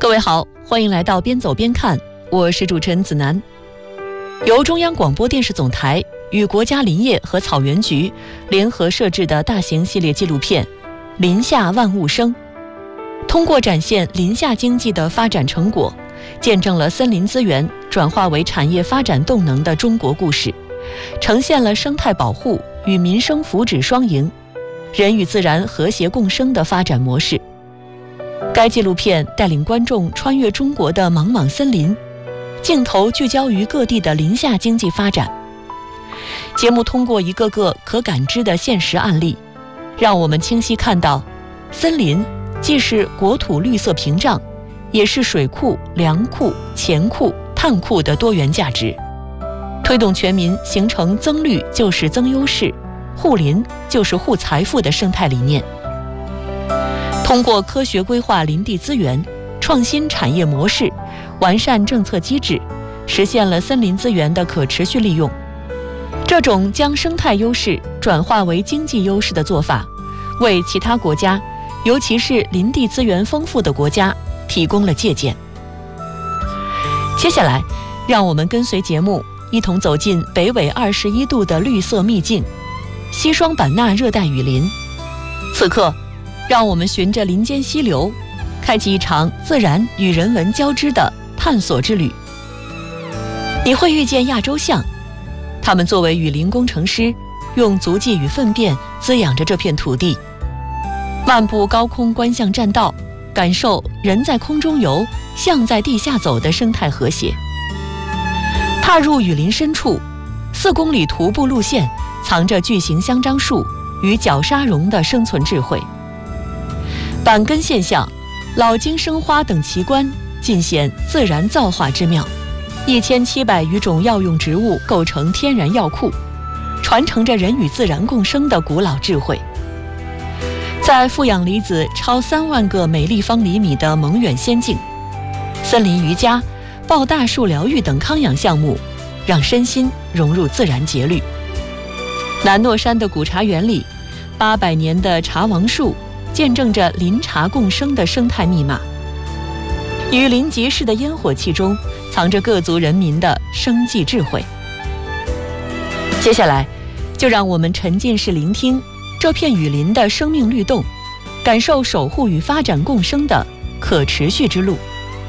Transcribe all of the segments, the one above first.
各位好，欢迎来到边走边看，我是主持人子楠。由中央广播电视总台与国家林业和草原局联合设置的大型系列纪录片《林下万物生》，通过展现林下经济的发展成果，见证了森林资源转化为产业发展动能的中国故事，呈现了生态保护与民生福祉双赢、人与自然和谐共生的发展模式。该纪录片带领观众穿越中国的茫茫森林，镜头聚焦于各地的林下经济发展。节目通过一个个可感知的现实案例，让我们清晰看到，森林既是国土绿色屏障，也是水库、粮库、钱库、碳库的多元价值，推动全民形成增绿就是增优势，护林就是护财富的生态理念。通过科学规划林地资源，创新产业模式，完善政策机制，实现了森林资源的可持续利用。这种将生态优势转化为经济优势的做法，为其他国家，尤其是林地资源丰富的国家提供了借鉴。接下来，让我们跟随节目一同走进北纬21度的绿色秘境——西双版纳热带雨林。此刻，让我们循着林间溪流，开启一场自然与人文交织的探索之旅。你会遇见亚洲象，它们作为雨林工程师，用足迹与粪便滋养着这片土地。漫步高空观象栈道，感受人在空中游，象在地下走的生态和谐。踏入雨林深处，4公里徒步路线藏着巨型香樟树与角鲨蟥的生存智慧。板根现象、老茎生花等奇观，尽显自然造化之妙。1700余种药用植物构成天然药库，传承着人与自然共生的古老智慧。在负氧离子超3万个每立方厘米的蒙远仙境，森林瑜伽、抱大树疗愈等康养项目，让身心融入自然节律。南诺山的古茶园里，800年的茶王树见证着林茶共生的生态密码。雨林集市的烟火气中，藏着各族人民的生计智慧。接下来，就让我们沉浸式聆听这片雨林的生命律动，感受守护与发展共生的可持续之路。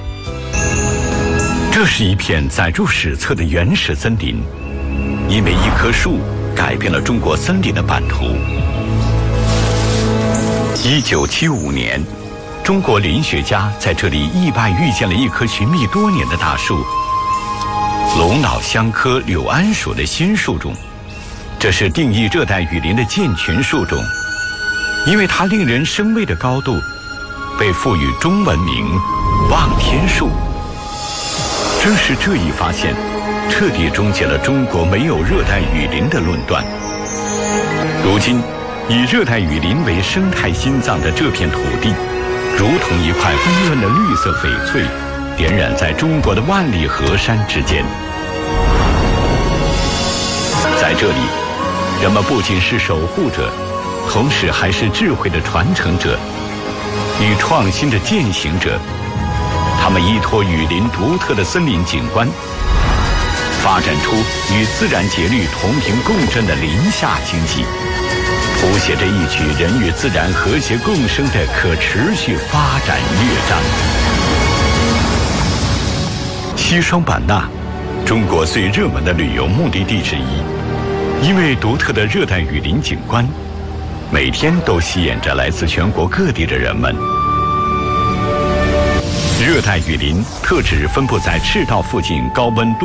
这是一片载入史册的原始森林，因为一棵树改变了中国森林的版图。1975年，中国林学家在这里意外遇见了一棵寻觅多年的大树——龙脑香科柳桉属的新树种。这是定义热带雨林的建群树种，因为它令人生畏的高度，被赋予中文名“望天树”。正是这一发现，彻底终结了中国没有热带雨林的论断。如今，以热带雨林为生态心脏的这片土地，如同一块温润的绿色翡翠，点染在中国的万里河山之间。在这里，人们不仅是守护者，同时还是智慧的传承者与创新的践行者。他们依托雨林独特的森林景观，发展出与自然节律同频共振的林下经济，谱写着一曲人与自然和谐共生的可持续发展乐章。西双版纳，中国最热门的旅游目的地之一，因为独特的热带雨林景观，每天都吸引着来自全国各地的人们。热带雨林特指分布在赤道附近高温多